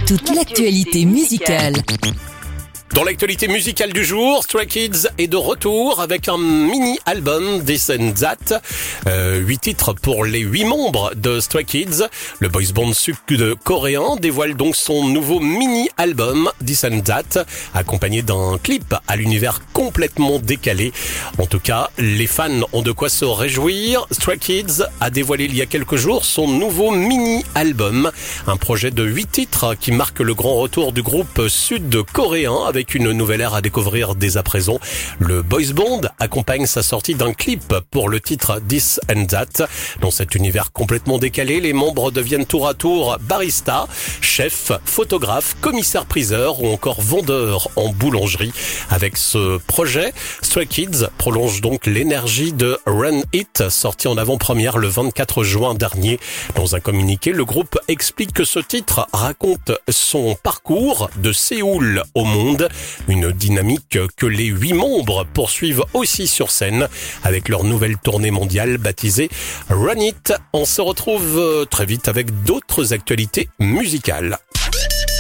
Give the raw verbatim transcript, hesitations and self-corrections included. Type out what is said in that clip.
toute l'actualité musicale. Dans l'actualité musicale du jour, Stray Kids est de retour avec un mini-album This and That. Euh, huit titres pour les huit membres de Stray Kids. Le boys band sud-coréen dévoile donc son nouveau mini-album This and That, accompagné d'un clip à l'univers complètement décalé. En tout cas, les fans ont de quoi se réjouir. Stray Kids a dévoilé il y a quelques jours son nouveau mini-album, un projet de huit titres qui marque le grand retour du groupe sud-coréen avec une nouvelle ère à découvrir dès à présent. Le boys band accompagne sa sortie d'un clip pour le titre This and That. Dans cet univers complètement décalé, les membres deviennent tour à tour barista, chef, photographe, commissaire-priseur ou encore vendeur en boulangerie. Avec ce projet, Stray Kids prolonge donc l'énergie de Run It, sorti en avant-première le vingt-quatre juin dernier. Dans un communiqué, le groupe explique que ce titre raconte son parcours de Séoul au monde. Une dynamique que les huit membres poursuivent aussi sur scène avec leur nouvelle tournée mondiale baptisée Run It. On se retrouve très vite avec d'autres actualités musicales.